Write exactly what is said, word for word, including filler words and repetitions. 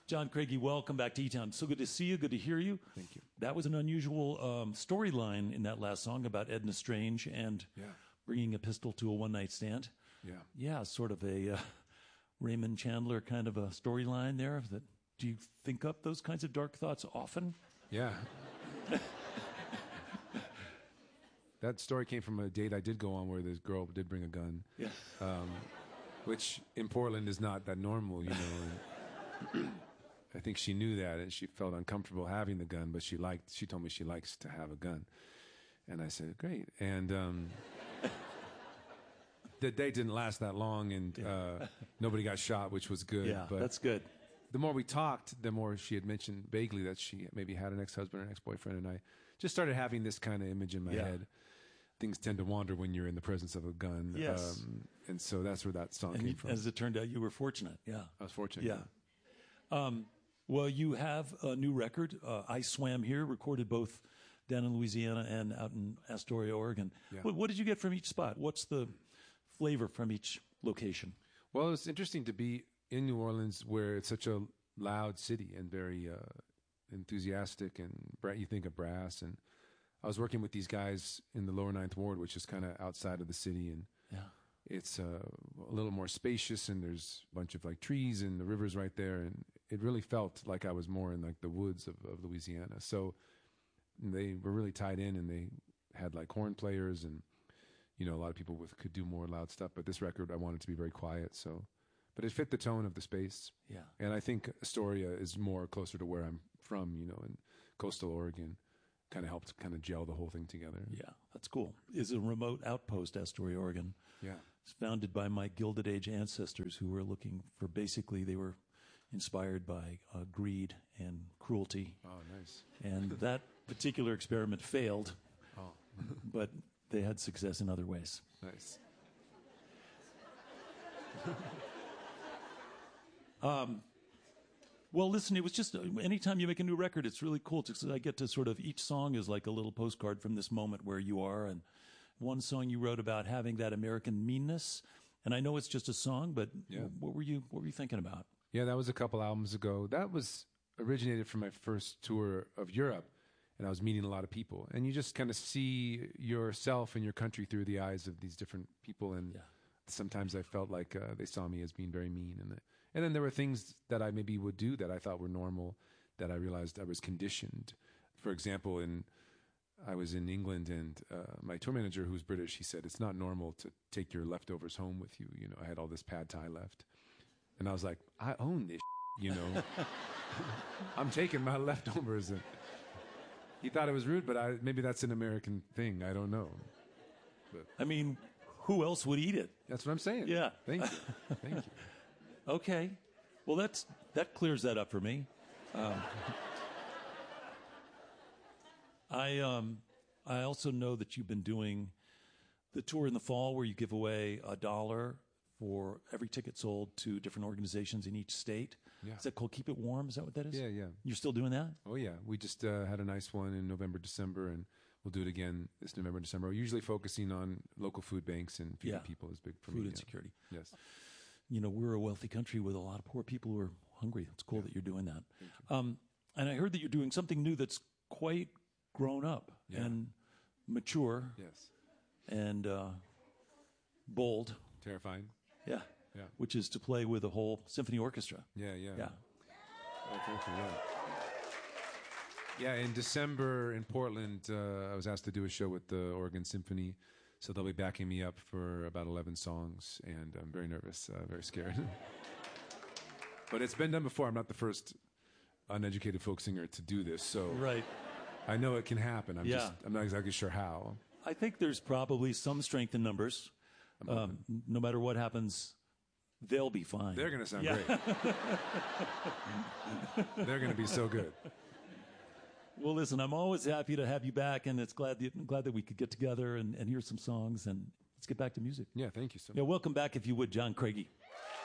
John Craigie, welcome back to E-Town. So good to see you. Good to hear you. Thank you. That was an unusual um, storyline in that last song about Edna Strange and yeah. bringing a pistol to a one-night stand. Yeah. Yeah, sort of a uh, Raymond Chandler kind of a storyline there. That, do you think up those kinds of dark thoughts often? Yeah. That story came from a date I did go on where this girl did bring a gun. Yeah. Um, which in Portland is not that normal, you know. And I think she knew that, and she felt uncomfortable having the gun, but she liked. She told me she likes to have a gun, and I said, "Great." And um, the date didn't last that long, and uh, nobody got shot, which was good. Yeah, but that's good. The more we talked, the more she had mentioned vaguely that she maybe had an ex-husband or an ex-boyfriend, and I just started having this kind of image in my Yeah. head. Things tend to wander when you're in the presence of a gun. Yes. Um, and so that's where that song And came you, from. as it turned out, you were fortunate. Yeah. I was fortunate. Yeah. Um, well, you have a new record, uh, I Swam Here, recorded both down in Louisiana and out in Astoria, Oregon. Yeah. What, what did you get from each spot? What's the flavor from each location? Well, it's interesting to be in New Orleans where it's such a loud city and very uh, enthusiastic, and bra- you think of brass. And I was working with these guys in the lower Ninth Ward, which is kind of outside of the city, and Yeah. it's uh, a little more spacious, and there's a bunch of like trees, and the river's right there, and it really felt like I was more in like the woods of, of Louisiana. So they were really tied in, and they had like horn players, and you know, a lot of people with, could do more loud stuff. But this record, I wanted to be very quiet, so. But it fit the tone of the space. Yeah. And I think Astoria is more closer to where I'm from, you know, in coastal Oregon. Kind of helped kind of gel the whole thing together. Yeah, that's cool. Is a remote outpost, Astoria, Oregon. Yeah. It's founded by my Gilded Age ancestors who were looking for, basically, they were inspired by uh, greed and cruelty. Oh, nice. And that particular experiment failed, Oh, but they had success in other ways. nice. Well, listen, it was just, anytime you make a new record, it's really cool. Because I get to sort of, each song is like a little postcard from this moment where you are. And one song you wrote about having that American meanness. And I know it's just a song, but Yeah. what were you, what were you thinking about? Yeah, that was a couple albums ago. That was originated from my first tour of Europe, and I was meeting a lot of people. And you just kind of see yourself and your country through the eyes of these different people. And Yeah. sometimes I felt like uh, they saw me as being very mean. And, and then there were things that I maybe would do that I thought were normal that I realized I was conditioned. For example, in I was in England, and uh, my tour manager, who's British, he said, it's not normal to take your leftovers home with you. You know, I had all this pad thai left. And I was like, I own this, you know. I'm taking my leftovers. And he thought it was rude, but I, maybe that's an American thing. I don't know. But I mean, who else would eat it? that's what I'm saying. Yeah. Thank you. Thank you. Okay. Well, that's, that clears that up for me. Um, I, um, I also know that you've been doing the tour in the fall where you give away a dollar for every ticket sold to different organizations in each state. Yeah. Is that called Keep It Warm? Is that what that is? Yeah, yeah. You're still doing that? Oh, yeah. We just uh, had a nice one in November, December, and we'll do it again this November, December. We're usually focusing on local food banks and feeding Yeah. people is big for Food me. and yeah. security. Yes. You know, we're a wealthy country with a lot of poor people who are hungry. It's cool that you're doing that. Um, and I heard that you're doing something new that's quite grown up Yeah. and mature Yes. and uh, bold. Terrifying. Yeah. Yeah. Which is to play with a whole symphony orchestra. Yeah, yeah. Yeah. Oh, thank you, yeah. Yeah, in December in Portland, uh, I was asked to do a show with the Oregon Symphony, so they'll be backing me up for about eleven songs, and I'm very nervous, uh, very scared. But it's been done before. I'm not the first uneducated folk singer to do this, so Right. I know it can happen. I'm Yeah. just I'm not exactly sure how. I think there's probably some strength in numbers. Um, no matter what happens, they'll be fine. They're going to sound Yeah. great. They're going to be so good. Well, listen, I'm always happy to have you back, and it's glad that, glad that we could get together and, and hear some songs, and let's get back to music. Yeah, thank you so much. Yeah, welcome back, if you would, John Craigie.